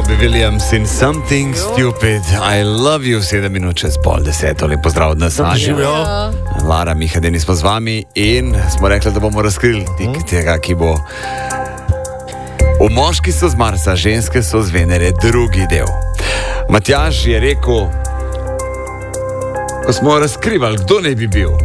Robbie Williams in Something Stupid. I love you, 7 minut čez pol 10. Lep pozdrav od nas. Lara, Miha, Deni smo z vami in smo rekli, da bomo razkrili tega, ki bo. V moški so z Marsa, ženske so z Venere, drugi del. Matjaž je rekel, ko smo razkrivali, kdo ne bi bil.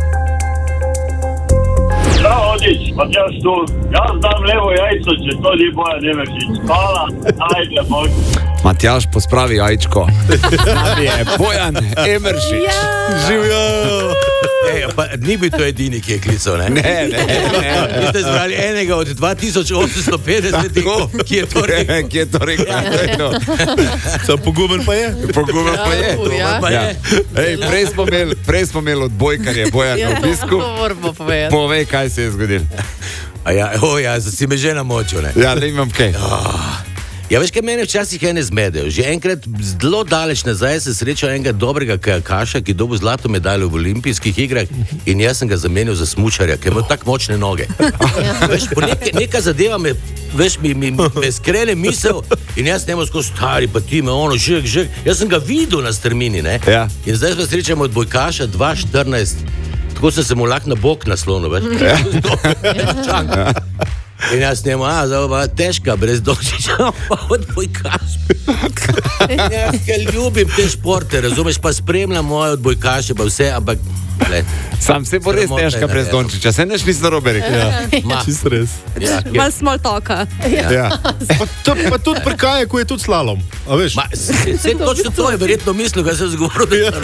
Matjaž tu, jaz dam levo jajco, če to ni Bojan Emeršič. Hvala, ajde, boj. Matjaž pospravi jajčko. Znami je Bojan Emeršič. Živjo! Pa ni bil to edini, ki je klical, ne? Ne. Vi ste zbrali enega od 2850, ki je to rekel. Ki je to rekel. Sam poguben pa je. Poguben pa je. Ej, prej smo imeli odbojkarje Bojan na obisku. Povej, kaj se je zgodilo. Si me že namočil, ne? Ja, ne imam kaj. Ja, veš, kaj mene včasih ene zmedejo. Že enkrat zelo daleč nazaj se srečal enega dobrega kajakaša, ki dobil zlato medaljo v olimpijskih igrah in jaz sem ga zamenil za smučarja, ker ima tako močne noge. Veš, neka zadeva me skrene misel in jaz nemo skozi stari, pa ti me žek. Jaz sem ga videl na strmini, ne? Ja. In zdaj smo srečamo od bojkaša 2.14. Tako sem se mu lahko na bok naslonil, veš? Ja. In jaz njemu, zdaj pa težka, brez dokčiča, pa odbojkaš. Jaz ga ljubim te športe, razumeš, pa spremljam moje odbojkaše, pa vse, ampak... Sam se bo res težka brez Dončiča, se neš nisem narobe rekel. Čist res. Mal small talka. Pa tudi pri kajaku je tudi slalom, a veš? Se točno to je verjetno mislil, kaj se je zgovoril.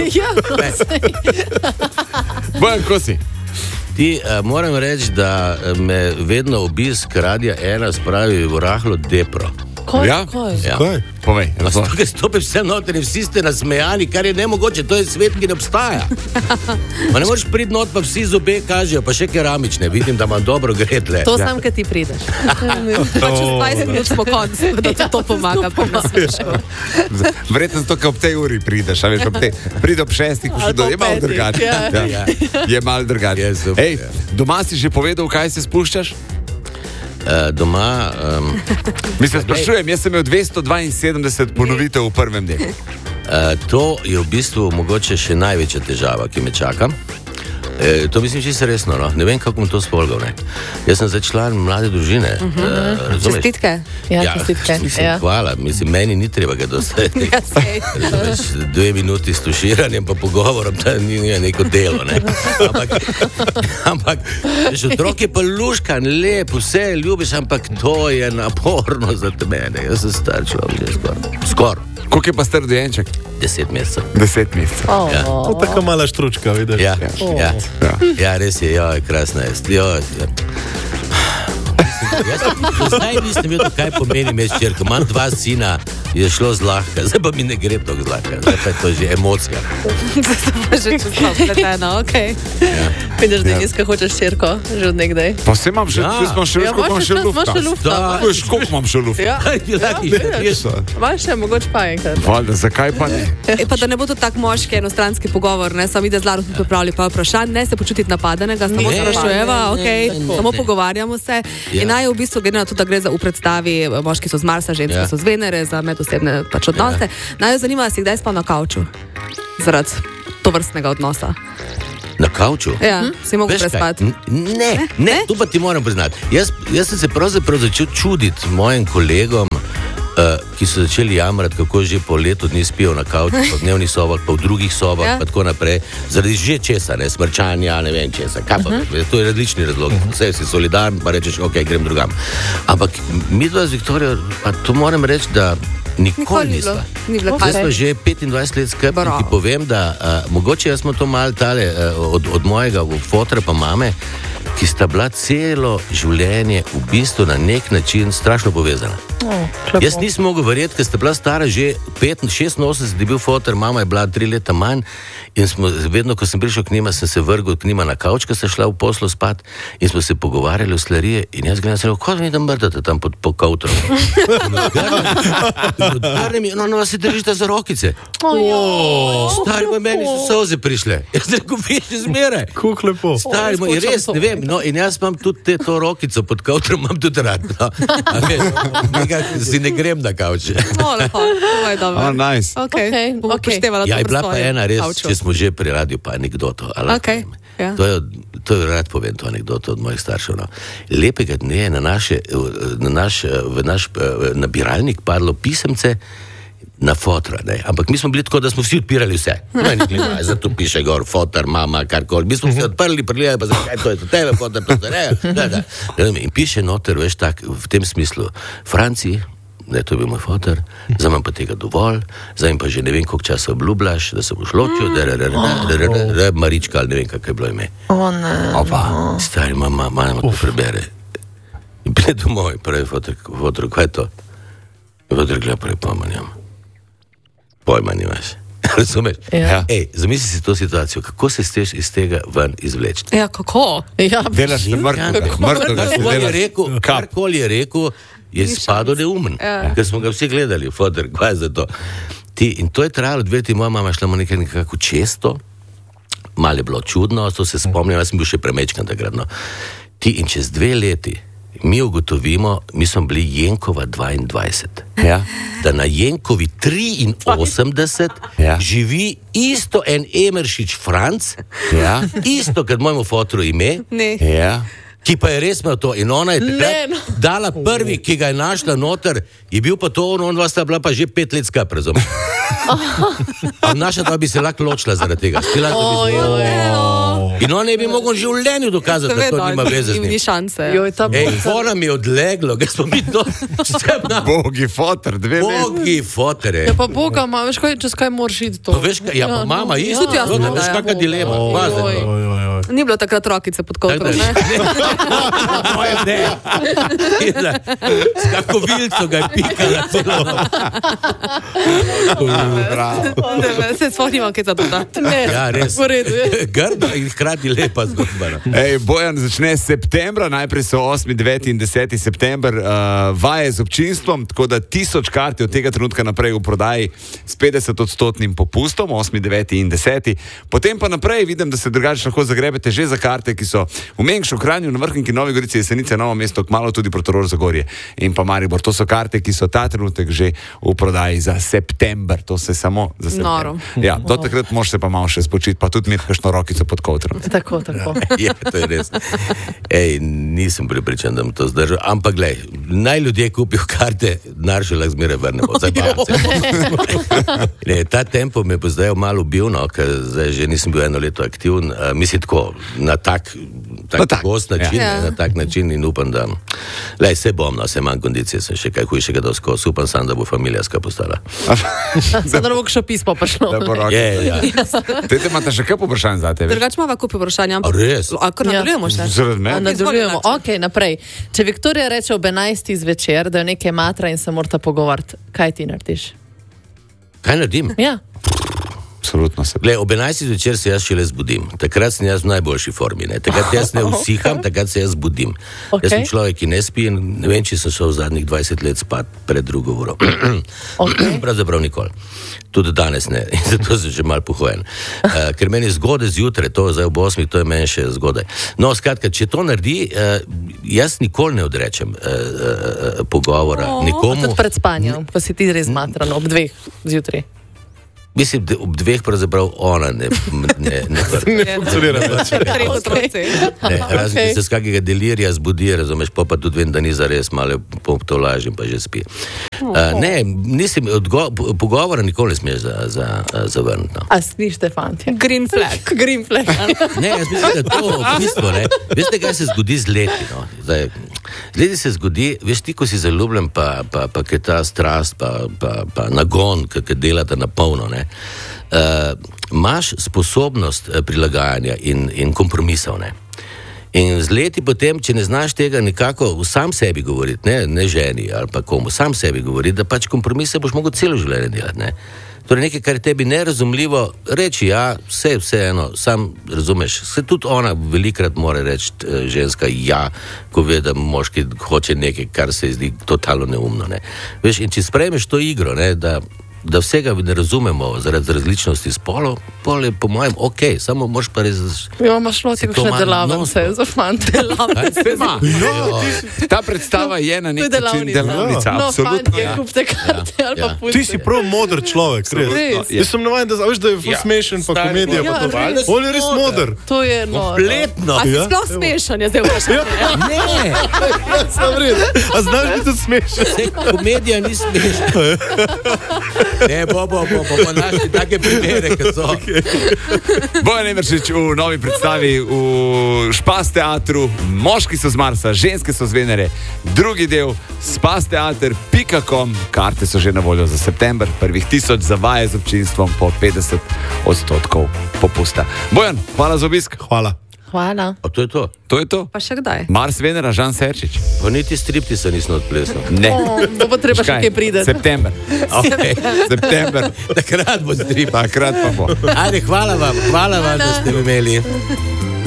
Bojan, ko si? Moram reči, da me vedno obisk Radia 1 spravi v rahlo depro. Kaj? Kaj? Povej. Tukaj stopim vse noter in vsi ste nasmejani, kar je nemogoče, to je svet, ki ne obstaja. Ma ne moreš priti not, pa vsi zobe kažejo, pa še keramične, vidim, da imam dobro gretle. To sam, kad ti prideš. Pa čez 20 minut smo konci, da ti to pomaga. Verjetno zato, ker ob tej uri prideš, a veš, pride ob 6, je malo drugače. Je malo drugače. Ej, doma si že povedal, kaj se spuščaš? Doma... Mislim, sprašujem, jaz sem imel 272 ponovitev v prvem delu. To je v bistvu mogoče še največja težava, ki me čaka. To mislim čisto resno, no? Ne vem, kako bom to spolgal, ne? Jaz sem zdaj član mlade družine. Čestitke? Ja, čestitke. Hvala, meni ni treba ga dostaviti. 2 minuti s tuširanjem pa pogovorom, to ni neko delo, ne? Ampak otrok je pa luškan, lep, vse ljubiš, ampak to je naporno za mene. Jaz sem star človek že skoraj. Koliko je pa star dojenček? 10 mesecev. 10 mesecev. To tako mala štručka, vidiš? Ja, res je, krasna je. Jaz zdaj nisem vedel, kaj pomeni imeti hčerko. Imam 2 sina, je šlo zlahka, zdaj pa mi ne gre tako zlahka, zdaj pa je to že emocija. Zdaj pa že čustvo spleteno, okej. Vidiš, da Deniska hočeš hčerko, že od nekdaj. Pa se imam že, koliko imam še lufta. Koliko imam še lufta. Imaš še mogoče pa enkrat. Valjda, zakaj pa ne? Pa da ne bo to tak moški enostranski pogovor, ne, samo ide z Laro smo pripravili pa vprašanj, ne se počutiti napadanega, samo sprašujeva, samo pogovarjamo se. In naj v bistvu glede na to, da gre za v predstavi moški so z Marsa, ženske so z Venere, za medosebne pač odnose. Naj jo zanima, si kdaj spal na kavču zaradi tovrstnega odnosa? Na kavču? Ja, si mogel prespati. Ne, to pa ti moram priznati. Jaz sem se pravzaprav začel čuditi mojim kolegom, ki so začeli jamrati, kako že po letu dni spijo na kavču, po dnevnih sobah, pa v drugih sobah, pa tako naprej. Zaradi že česa, ne, smrčanja, ne vem česa. Kaj pa, to je različni razlog. Vse si solidarn, pa rečeš, ok, grem drugam. Ampak mi dva z Viktorijo, pa to moram reči, da nikoli nisva. Zdaj smo že 25 let skupaj in ti povem, da mogoče jaz smo to malo tale od mojega fotra pa mame, ki sta bila celo življenje v bistvu na nek način strašno povezana. Jaz nisem mogel verjeti, ker sta bila stara že 86, je bil fotor, mama je bila 3 leta manj in smo vedno, ko sem prišel k njima, sem se vrgel k njima na kavč, ko sem šla v poslo spat in smo se pogovarjali o slarije in jaz gledam, sem rekel, ko mi da mrdate tam po kautrom? In odgarne mi, no vas se držite za rokice. Stari, meni so solze prišle. Jaz rekel, viš izmere. Kako lepo. Stari, res, ne vem, no in jaz imam tudi to rokico pod kautrom, imam tudi rad. tega si ne grem na kavč. Lepo, to je dobro. Nice. Okay. Bomo upoštevala to. Ja, je bila pa ena res, če smo že pri radiju, pa anekdoto. Okay. Ja. To je rad povem, to anekdoto od mojih staršev. No. Lepega dne je na naš nabiralnik padlo pisemce na fotra, ne. Ampak mi smo bili tako, da smo vsi odpirali vse. Zato piše gor, fotar, mama, karkoli. Mi smo vsi odprli, pregledali, pa zakaj to je to tebe, fotar, to je. In piše noter, veš, tak, v tem smislu, Franci, ne, to je bil moj fotar, zdaj imam pa tega dovolj, zdaj pa že ne vem, koliko časa obljubljaš, da se boš ločil, Marička, ali ne vem, kako je bilo ime. Ne. Stari, mama to prebere. In pride domov, pravi fotar, kaj je to? Fotar gleda, pravi, pojma nimaš. Razumeš? Ja. Ej, zamisli si to situacijo, kako se steš iz tega ven izvleči? Ja, kako? Ja, Delaš mrtvega. Karkoli je rekel, je spadal neumen. Ker smo ga vsi gledali, fotor, kaj je za to? In to je trajalo 2 leti, moja mama šla nekako često, malo je bilo čudno, to se spomnim, jaz sem bil še premečkan takrat. No. In čez 2 leti mi ugotovimo, mi smo bili Jenkova 22. Ja. Da na Jenkovi 83 živi isto en Emeršič Franc, isto, kad mojemu fotru ime, ki pa je res imel to. In ona je takrat dala prvi, ki ga je našla noter, je bil pa to, on dva sta bila pa že 5 let skupaj, razumem. A naša dva bi se lahko ločila zaradi tega. In on ne bi mogel v življenju dokazati, da to nima veze z njim. Ni šanse. Ona mi je odleglo, ga smo mi to Bogi fotor, 2 leti. Bogi fotere. Ja pa Boga, veš kaj, čez kaj moraš iti to? Pa veš kaj, ja pa mama isto, veš kakva dilema. Ni bilo takrat rokice pod kotrom, ne? Moje ne. S kako vilco ga je pikala celo. Se spomnimo, kaj za to da. Ja, res. V redu je. Grda in hkrati lepa zgodba. Bojan začne septembra, najprej so 8., 9. in 10. september vaje z občinstvom, tako da 1000 kart je od tega trenutka naprej v prodaji s 50% popustom, 8., 9. in 10. Potem pa naprej vidim, da se drugače lahko zagrebete že za karte, ki so v Mengšu, Kranju, na Vrhniki, Novi Gorici, Jesenice, Novo mesto, kmalu tudi Portorož, Zagorje in pa Maribor. To so karte, ki so ta trenutek že v prodaji za september. To se samo za september. Ja, do takrat moraš se pa malo še spočiti, pa tudi imeti kakšno rokico pod kotrom. Tako. Ja, to je res. Nisem pripričan, da bom to zdržal, ampak glej, naj ljudje kupijo karte, denar še lahko zmeraj vrnemo. Ta tempo me bo zdaj malo bil, no, ker zdaj že nisem bil 1 leto aktiven, mislim tako, na tak gost način, na tak način in upam, da se bom, no, se manj kondicije, sem še kaj hujšega doskos, upam sam, da bo familija skupaj postala. Zdaj da bo še pismo prišlo. Te imate še kaj vprašanj za tebe? Drugače imamo kupi vprašanja. Res? Ako nadaljujemo še? Nadaljujemo, ok, naprej. Če Viktorija reče ob 11. zvečer, da jo nekaj matra in se morata pogovarjati, kaj ti narediš? Kaj naredim? Ja. Absolutno se. Glej, ob 11. zvečer se jaz šele zbudim. Takrat sem jaz v najboljši formi. Ne? Takrat jaz ne usiham, takrat se jaz zbudim. Okay. Jaz sem človek, ki ne spi in ne vem, če sem šel zadnjih 20 let spat pred 2 uro. Okay. Pravzaprav nikoli. Tudi danes ne. In zato sem že malo pohojen. Ker meni zgodaj zjutraj, to zdaj ob 8, to je meni še zgodaj. No, skratka, če to naredi, jaz nikoli ne odrečem pogovora nikomu. Tudi pred spanjem, pa si ti res matran ob 2 zjutraj. Mislim, da ob 2 pravzaprav ona ne funkcionira. Razen, če se z kakega delirija zbudi, razumeš, pa tudi vem, da ni zares, malo to lažim, pa že spi. Ne, mislim, pogovora nikoli ne smeš zavrniti. No. A slište, fantje? Green flag. Ne, jaz mislim, da to v bistvu, ne. Veste, kaj se zgodi z leti, no. Zdaj, z leti se zgodi, veš, ti, ko si zaljubljen, pa kaj ta strast, pa nagon, kaj delata na polno, ne. Imaš sposobnost prilagajanja in kompromisov, ne. In z leti potem, če ne znaš tega nekako sam sebi govoriti, ne ženi ali pa komu, sam sebi govoriti, da pač kompromise boš mogel celo življenje delati, ne. Torej nekaj, kar je tebi nerazumljivo, reči ja, vseeno, sam razumeš, se tudi ona velikrat mora reči ženska ja, ko ve, da moški hoče nekaj, kar se zdi totalno neumno, ne. Veš, in če sprejmeš to igro, ne, da da vsega ne razumemo zaradi različnosti spolov, pol je po mojem ok, samo moraš pa res... Ja, imaš noti kakšne delavnice za fante. Ta predstava je na nek način delavnica. No, Absolutno. fantje, kupte karte ali pa pusti. Ti si prav moder človek, res. Jaz sem navajen, da veš, da je ful smešen, pa komedija, pa to. On je res moder. To je noro. Kompletno. A si sploh smešan, je zdaj vprašanje. Ne, A znaš biti smešen? komedija ni smešna. Ne, bomo našli take primere, kot so. Bojan Emeršič v novi predstavi v Špas teatru. Moški so z Marsa, ženske so z Venere. Drugi del spastheater.com. Karte so že na voljo za september. Prvih 1000 za vaje z občinstvom po 50% popusta. Bojan, hvala za obisk. Hvala. Hvala. A to je to? To je to. Pa še kdaj? Mars, Venera, Žan Serčič. Pa niti striptisa nisem odplesal. Ne. To bo treba še kaj prideti. September. Okay. September. Takrat bo strip. Takrat pa bo. Ajde, hvala vam, da ste me imeli.